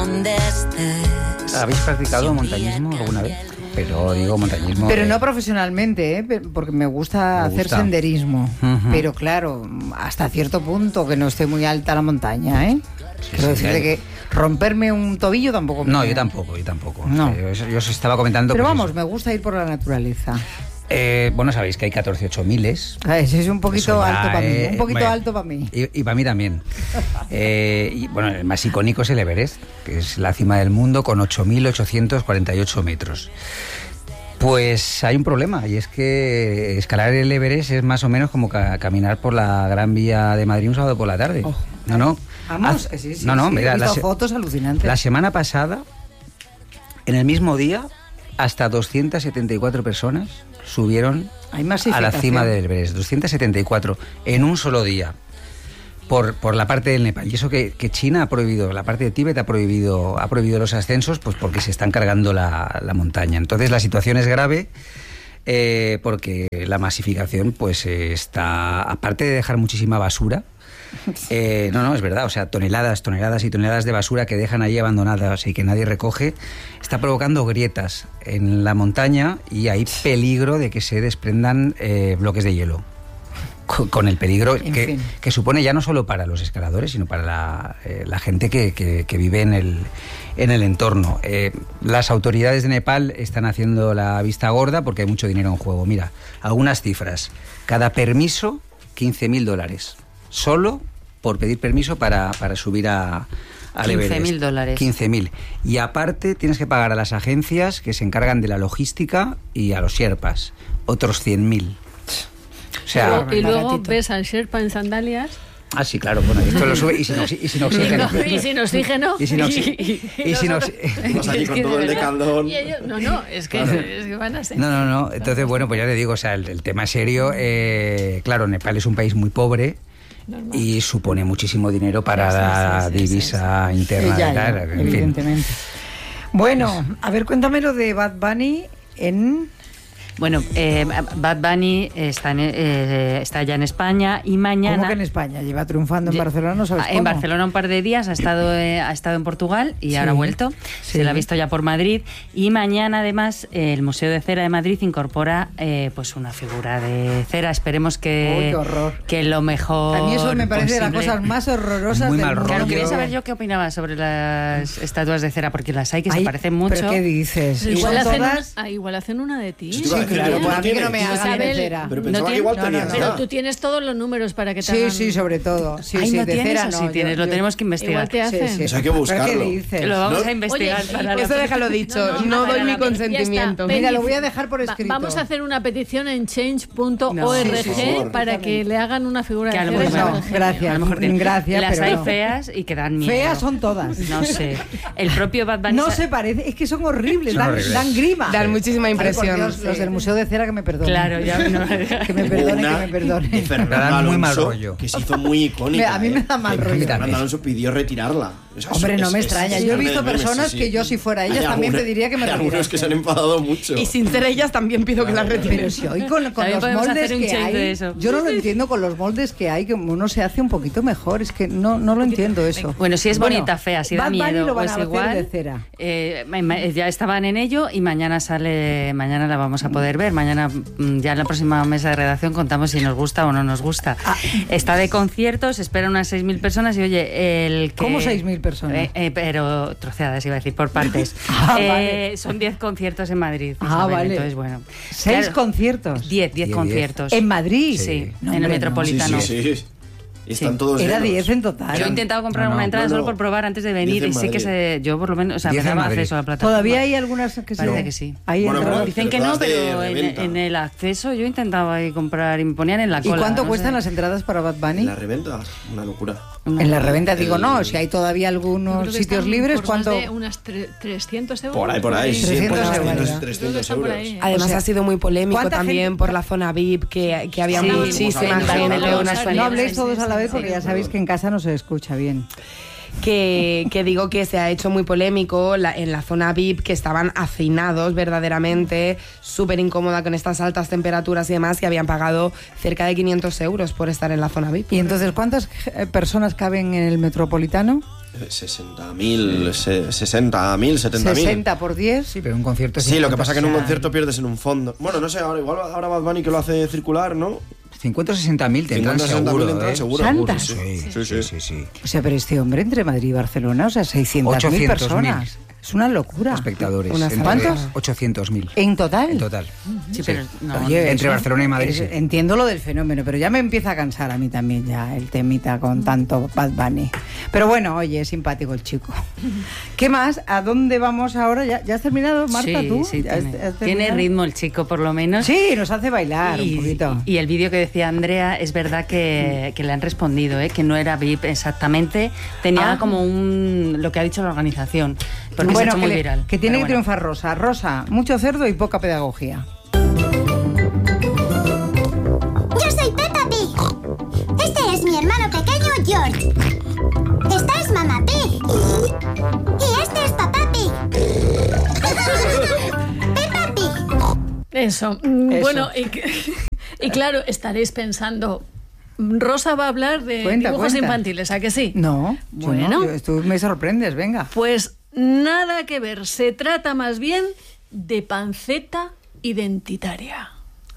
donde estés. ¿Habéis practicado montañismo alguna vez? Pero digo montañismo... Pero no profesionalmente, porque me gusta hacer senderismo. Pero claro, hasta cierto punto, que no esté muy alta la montaña, ¿eh? Sí, Quiero decirte que romperme un tobillo tampoco... No, yo tampoco. No. Yo os estaba comentando... Pero pues vamos, eso. me gusta ir por la naturaleza. Bueno, sabéis que hay 14 miles. Ese es un poquito alto para mí. Un poquito bueno, alto para mí. Y para mí también. Y bueno, el más icónico es el Everest, que es la cima del mundo con 8.848 metros. Pues hay un problema, y es que escalar el Everest es más o menos como caminar por la Gran Vía de Madrid un sábado por la tarde. Oh. No. Vamos, sí, Mira, he visto fotos alucinantes. La semana pasada, en el mismo día, hasta 274 personas subieron a la cima del Everest. 274 en un solo día. Por la parte del Nepal. Y eso que China ha prohibido, la parte de Tíbet ha prohibido los ascensos, pues porque se están cargando la montaña. Entonces la situación es grave, porque la masificación pues está, aparte de dejar muchísima basura, no, es verdad, o sea, toneladas y toneladas de basura que dejan ahí abandonadas y que nadie recoge, está provocando grietas en la montaña, y hay peligro de que se desprendan bloques de hielo. Con el peligro que supone ya no solo para los escaladores, sino para la gente que vive en el entorno. Las autoridades de Nepal están haciendo la vista gorda porque hay mucho dinero en juego. Mira, algunas cifras. Cada permiso, $15.000. Solo por pedir permiso para subir al Everest. $15.000. 15.000. Y aparte tienes que pagar a las agencias que se encargan de la logística y a los sherpas otros 100.000. O sea, y luego ves al Sherpa en sandalias. Ah, sí, claro, bueno, esto lo sube y sin oxígeno. Y sin oxígeno. Y sin oxígeno. Vamos aquí con todo el decaldón. No, es que van a ser. No. Entonces, bueno, pues ya te digo, o sea, el tema es serio. Claro, Nepal es un país muy pobre. Normal. Y supone muchísimo dinero para la divisa interna. Ya, evidentemente. Bueno, a ver, cuéntame lo de Bad Bunny en... Bueno, Bad Bunny está ya en España y mañana... ¿Cómo que en España? ¿Lleva triunfando en Barcelona? ¿No sabes cómo? En Barcelona un par de días, ha estado en Portugal y ahora ha vuelto. Sí. Se lo ha visto ya por Madrid. Y mañana, además, el Museo de Cera de Madrid incorpora pues una figura de cera. Esperemos que, qué horror. Que lo mejor A mí eso me parece posible. de las cosas más horrorosas del mundo. Claro, quería saber yo qué opinaba sobre las estatuas de cera, porque las hay que se parecen mucho. ¿Pero qué dices? Igual hacen una de ti. Claro, pues a mí que no me hagan de cera. Pero pensaba que igual tenías. Pero tú tienes todos los números para que te hagan... Sí, sobre todo. Sí, no de cera no. Sí tienes, lo tenemos que investigar. Igual te hacen. Eso hay que buscarlo. ¿Qué dices? Lo vamos a investigar. Oye, eso déjalo dicho. No doy mi consentimiento. Mira, lo voy a dejar por escrito. Vamos a hacer una petición en change.org para que le hagan una figura de cera. Gracias. Gracias. Las hay feas y que dan miedo. Feas son todas. No sé. El propio Bad Bunny... No se parece, es que son horribles. Dan grima. Dan muchísima impresión. Los del Museo de Cera que me perdonen. Claro, ya no. Que me perdone. De Fernando Alonso, muy mal rollo. Que se hizo muy icónica. A mí me da mal rollo. Fernando Alonso pidió retirarla. Hombre, no me extraña. Yo he visto personas que yo, si fuera ellas, también pediría que me retirasen. Hay algunos que se han enfadado mucho. Y sin ser ellas también pido que las retiren. Pero si hoy con los moldes que hay, yo no lo entiendo con los moldes que hay, que uno se hace un poquito mejor. Es que no lo entiendo eso. Bueno, si es bonita, fea, si da miedo, pues igual. De cera. Ya estaban en ello y mañana la vamos a poder ver. Mañana, ya en la próxima mesa de redacción, contamos si nos gusta o no nos gusta. Está de conciertos, esperan unas 6.000 personas y oye, ¿Cómo 6.000 personas? Pero troceadas, iba a decir, por partes. Vale. Son 10 conciertos en Madrid. Vale. Entonces, bueno. 6 conciertos. 10 conciertos. ¿En Madrid? Sí, en el Metropolitano. Sí. Están todos Era 10 en total. Yo he intentado comprar una entrada solo por probar antes de venir y sí que yo por lo menos, me daba acceso a la plataforma. ¿Todavía hay algunas que sí? Parece que sí. Dicen que no, pero en el acceso yo intentaba ahí comprar y me ponían en la cola. ¿Y cuánto cuestan las entradas para Bad Bunny? En la reventa, una locura. En la reventa digo, si hay todavía algunos sitios libres, ¿cuánto? Unas 300 euros. Por ahí, 300 euros. Además ha sido muy polémico también por la zona VIP, que había muchísima gente. No habléis todos a la vez porque ya sabéis que en casa no se escucha bien. Que digo que se ha hecho muy polémico en la zona VIP, que estaban hacinados verdaderamente, súper incómoda con estas altas temperaturas y demás, que habían pagado cerca de 500 euros por estar en la zona VIP. ¿Y entonces cuántas personas caben en el Metropolitano? 60.000, 70.000. 60 por 10. Sí, pero un concierto... Sí, lo que pasa es que en un concierto pierdes en un fondo. Bueno, no sé, igual ahora Bad Bunny que lo hace circular, ¿no? 50 o 60.000 tendrán seguro. ¿Tantas? Sí. O sea, pero este hombre entre Madrid y Barcelona, o sea, 600.000 personas. Es una locura. Espectadores. ¿Cuántos? 800.000. ¿En total? En total. Sí, pero no, Oye, entre Barcelona y Madrid. Sí. Entiendo lo del fenómeno, pero ya me empieza a cansar a mí también ya el temita con tanto Bad Bunny. Pero bueno, oye, es simpático el chico. ¿Qué más? ¿A dónde vamos ahora? ¿Ya has terminado, Marta, tú? Sí, tiene ritmo el chico, por lo menos. Sí, nos hace bailar un poquito. Y el vídeo que decía Andrea, es verdad que le han respondido, que no era VIP exactamente. Tenía como lo que ha dicho la organización. Porque se ha hecho muy viral. Que tiene que triunfar Rosa. Rosa, mucho cerdo y poca pedagogía. Yo soy Peppa Pig. Este es mi hermano pequeño George. Esta es Mamá Pig. Y este es Papá Pig. Peppa Pig. Eso. Bueno, y claro, estaréis pensando... Rosa va a hablar de dibujos infantiles, ¿a que sí? No, bueno. Tú me sorprendes, venga. Pues nada que ver, se trata más bien de panceta identitaria.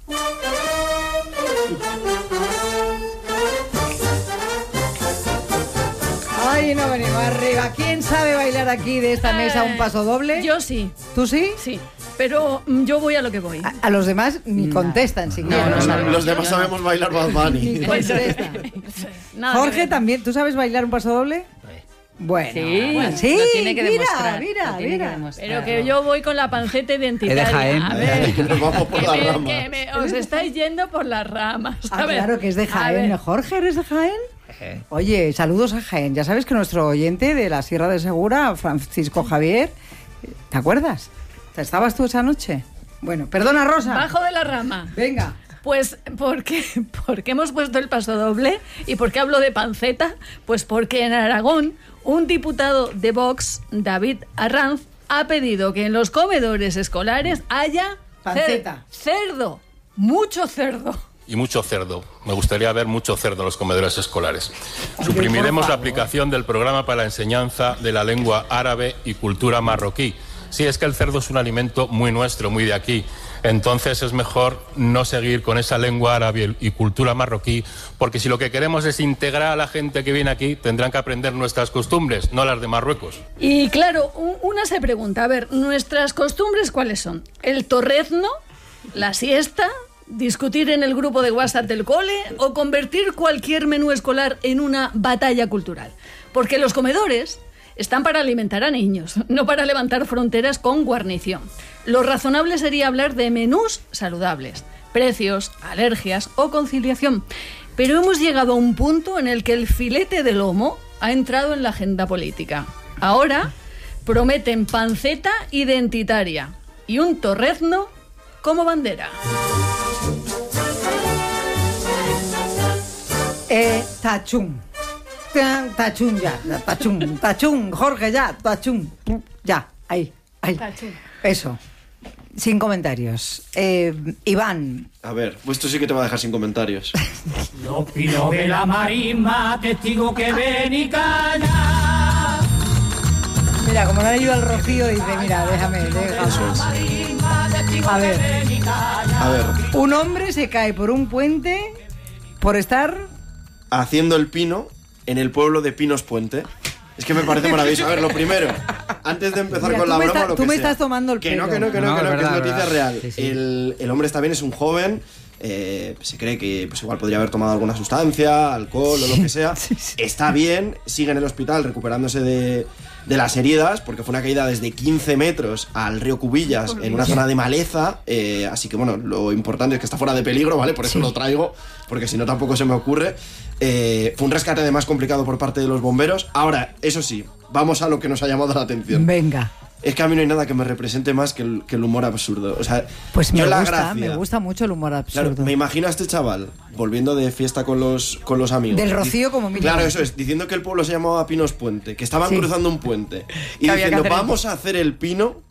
Ay, no venimos arriba. ¿Quién sabe bailar aquí de esta mesa un paso doble? Yo sí. ¿Tú sí? Sí. Pero yo voy a lo que voy. A los demás ni contestan siquiera. Los demás sabemos bailar Bad Bunny. Jorge también. ¿Tú sabes bailar un paso doble? Bueno, sí, lo tiene que demostrar. Mira. Pero que yo voy con la panceta identitaria. Jaén. A ver, Nos vamos por las ramas. os estáis yendo por las ramas. Claro que es de Jaén. Jorge, ¿eres de Jaén? Oye, saludos a Jaén. Ya sabes que nuestro oyente de la Sierra de Segura, Francisco Javier, ¿te acuerdas? ¿Estabas tú esa noche? Bueno, perdona, Rosa. Bajo de la rama. Venga. Pues porque hemos puesto el paso doble. ¿Y por qué hablo de panceta? Pues porque en Aragón un diputado de Vox, David Arranz, ha pedido que en los comedores escolares haya panceta. Cerdo, mucho cerdo. Y mucho cerdo. Me gustaría ver mucho cerdo en los comedores escolares. Suprimiremos la aplicación del programa para la enseñanza de la lengua árabe y cultura marroquí. Sí, es que el cerdo es un alimento muy nuestro, muy de aquí. Entonces es mejor no seguir con esa lengua árabe y cultura marroquí, porque si lo que queremos es integrar a la gente que viene aquí, tendrán que aprender nuestras costumbres, no las de Marruecos. Y claro, una se pregunta, a ver, ¿nuestras costumbres cuáles son? ¿El torrezno? ¿La siesta? ¿Discutir en el grupo de WhatsApp del cole? ¿O convertir cualquier menú escolar en una batalla cultural? Porque los comedores están para alimentar a niños, no para levantar fronteras con guarnición. Lo razonable sería hablar de menús saludables, precios, alergias o conciliación. Pero hemos llegado a un punto en el que el filete de lomo ha entrado en la agenda política. Ahora prometen panceta identitaria y un torrezno como bandera. Tachún. Tachún ya, tachún, Jorge ya, tachún, ya, ahí. Tachún. Eso, sin comentarios. Iván. A ver, pues esto sí que te va a dejar sin comentarios. Los pinos de la marisma, testigo que ven y calla. Mira, como no le ayuda al Rocío, dice, mira, déjame. Eso es. A ver, A ver, un hombre se cae por un puente por estar... haciendo el pino en el pueblo de Pinos Puente. Es que me parece maravilloso. A ver, lo primero, antes de empezar Mira, con la broma, lo que tú me sea. estás tomando el pelo. Que no, que es noticia verdad. real. Sí, sí. El hombre está bien, es un joven. Se cree que pues igual podría haber tomado alguna sustancia, alcohol o lo que sea. Está bien, sigue en el hospital recuperándose de las heridas, porque fue una caída desde 15 metros al río Cubillas, en una zona de maleza. Así que bueno, lo importante es que está fuera de peligro, ¿vale? Por eso lo traigo, porque si no tampoco se me ocurre. Fue un rescate además complicado por parte de los bomberos. Ahora, eso sí, vamos a lo que nos ha llamado la atención. Venga. Es que a mí no hay nada que me represente más que el humor absurdo. O sea, pues yo me gusta mucho el humor absurdo. Claro, me imagino a este chaval volviendo de fiesta con los amigos. Del Rocío como mínimo. Claro, eso es, diciendo que el pueblo se llamaba Pinos Puente, que estaban cruzando un puente. Y diciendo, vamos a hacer el pino,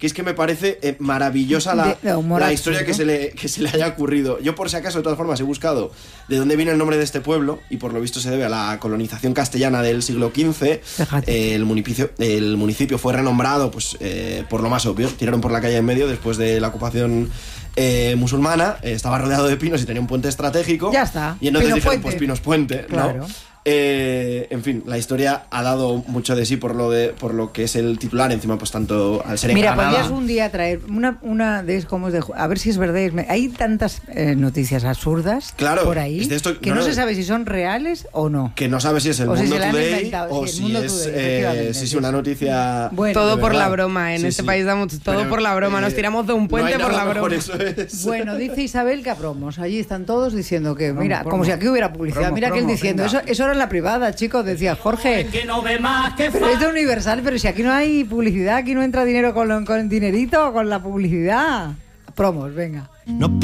que es que me parece maravillosa la historia que se le haya ocurrido. Yo, por si acaso, de todas formas, he buscado de dónde viene el nombre de este pueblo, y por lo visto se debe a la colonización castellana del siglo XV. El municipio fue renombrado pues por lo más obvio. Tiraron por la calle en medio después de la ocupación musulmana. Estaba rodeado de pinos y tenía un puente estratégico. Ya está. Y entonces dijeron, pues Pinos Puente, claro, ¿no? En fin, la historia ha dado mucho de sí por lo que es el titular, encima pues tanto al ser en Granada. Podrías un día traer una de cómo es de, a ver si es verdad. Hay tantas noticias absurdas por ahí que no se sabe si son reales o no. Que no sabe si es el Mundo Today o si es una noticia. Bueno, todo por la broma. En este país damos todo por la broma. Nos tiramos de un puente por la broma. Bueno, dice Isabel que a promos. Allí están todos diciendo que, mira, como si aquí hubiera publicidad. Mira que él diciendo eso era en la privada, chicos, decía Jorge. Pero esto es universal, pero si aquí no hay publicidad, aquí no entra dinero con dinerito, con la publicidad. Promos, venga.